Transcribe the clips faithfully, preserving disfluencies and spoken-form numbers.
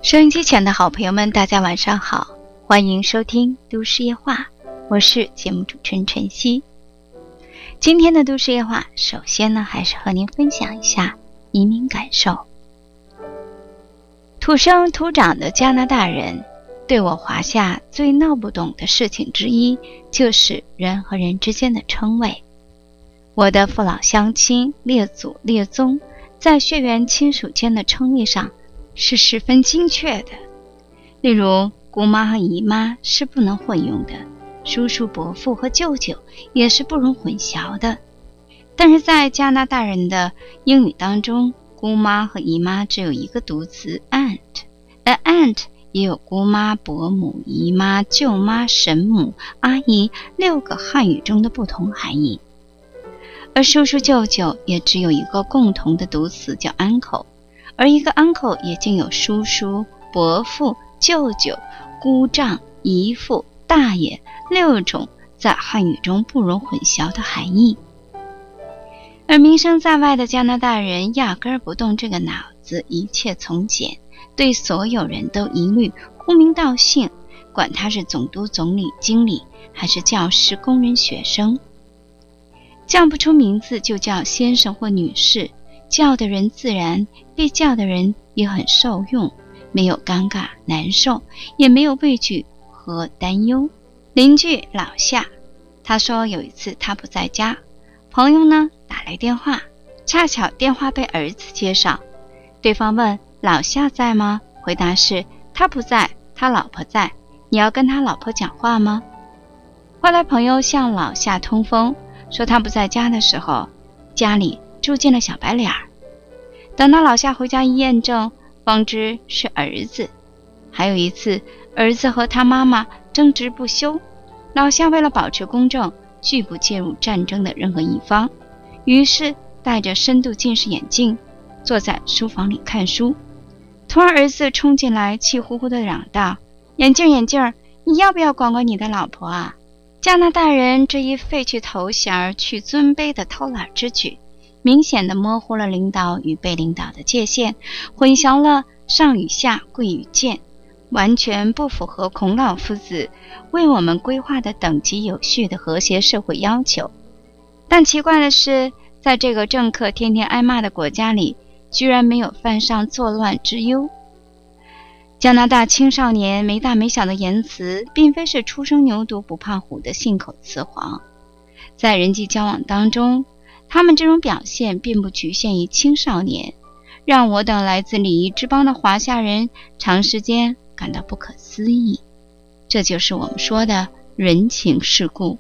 收音机前的好朋友们，大家晚上好，欢迎收听都市夜话，我是节目主持人晨曦。今天的都市夜话，首先呢，还是和您分享一下移民感受。土生土长的加拿大人，对我华夏最闹不懂的事情之一，就是人和人之间的称谓。我的父老乡亲、列祖列宗，在血缘亲属间的称谓上是十分精确的。例如，姑妈和姨妈是不能混用的，叔叔、伯父和舅舅也是不容混淆的。但是在加拿大人的英语当中，姑妈和姨妈只有一个读词 aunt， 而 aunt 也有姑妈、伯母、姨妈、舅妈、婶母、阿姨六个汉语中的不同含义。而叔叔舅舅也只有一个共同的读词叫 uncle， 而一个 uncle 也竟有叔叔、伯父、舅舅、姑丈、姨父、大爷六种在汉语中不容混淆的含义。而名声在外的加拿大人压根儿不动这个脑子，一切从简，对所有人都一律呼名道姓，管他是总督、总理、经理，还是教师、工人、学生。叫不出名字就叫先生或女士，叫的人自然，被叫的人也很受用，没有尴尬难受，也没有畏惧和担忧。邻居老夏，他说有一次他不在家，朋友呢打来电话，恰巧电话被儿子接上，对方问老夏在吗？回答是他不在，他老婆在，你要跟他老婆讲话吗？后来朋友向老夏通风，说他不在家的时候，家里住进了小白脸儿。等到老夏回家一验证，方知是儿子。还有一次，儿子和他妈妈争执不休，老夏为了保持公正，拒不介入战争的任何一方，于是戴着深度近视眼镜，坐在书房里看书。突然儿子冲进来，气呼呼地嚷道：眼镜眼镜，你要不要管管你的老婆啊？加拿大人这一废去头衔去尊卑的偷懒之举，明显地模糊了领导与被领导的界限，混淆了上与下、贵与贱，完全不符合孔老夫子为我们规划的等级有序的和谐社会要求。但奇怪的是，在这个政客天天挨骂的国家里，居然没有犯上作乱之忧。加拿大青少年没大没小的言辞，并非是初生牛犊不怕虎的信口雌黄。在人际交往当中，他们这种表现并不局限于青少年，让我等来自礼仪之邦的华夏人长时间感到不可思议。这就是我们说的人情世故。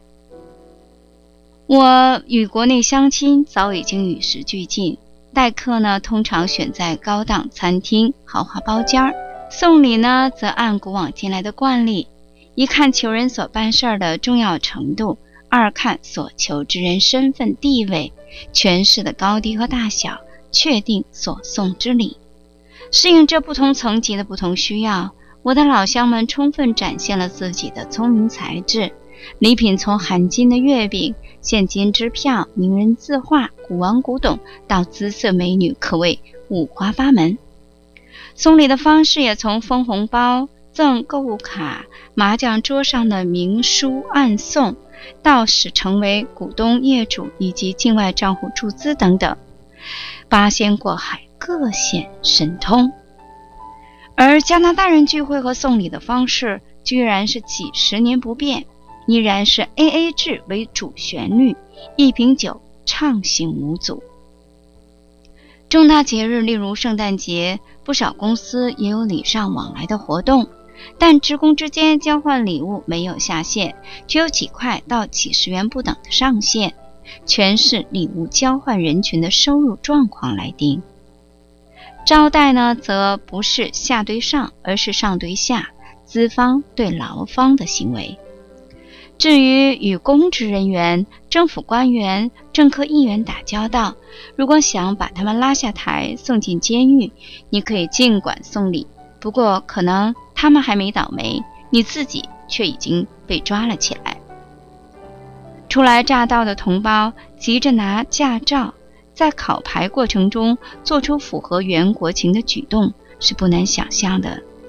我与国内相亲早已经与时俱进，待客呢通常选在高档餐厅、豪华包间儿，送礼呢则按古往今来的惯例，一看求人所办事儿的重要程度，二看所求之人身份地位、权势的高低和大小，确定所送之礼。适应这不同层级的不同需要，我的老乡们充分展现了自己的聪明才智。礼品从含金的月饼、现金支票、名人字画、古玩古董到姿色美女，可谓五花八门。送礼的方式也从封红包、赠购物卡、麻将桌上的明书暗送，到使成为股东、业主以及境外账户注资等等，八仙过海，各显神通。而加拿大人聚会和送礼的方式居然是几十年不变，依然是 A A 制为主旋律，一瓶酒畅行无阻。重大节日例如圣诞节，不少公司也有礼尚往来的活动，但职工之间交换礼物没有下限，只有几块到几十元不等的上限，全是礼物交换人群的收入状况来定。招待呢，则不是下对上，而是上对下，资方对劳方的行为。至于与公职人员、政府官员、政客议员打交道，如果想把他们拉下台送进监狱，你可以尽管送礼，不过可能他们还没倒霉，你自己却已经被抓了起来。初来乍到的同胞急着拿驾照，在考牌过程中做出符合原国情的举动，是不难想象的。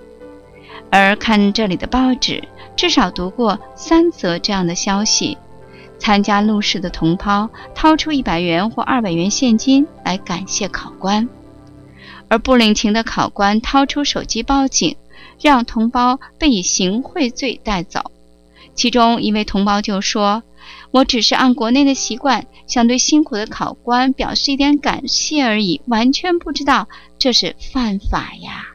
而看这里的报纸，至少读过三则这样的消息：参加录试的同胞掏出一百元或二百元现金来感谢考官，而不领情的考官掏出手机报警，让同胞被以行贿罪带走。其中一位同胞就说：“我只是按国内的习惯，想对辛苦的考官表示一点感谢而已，完全不知道这是犯法呀。”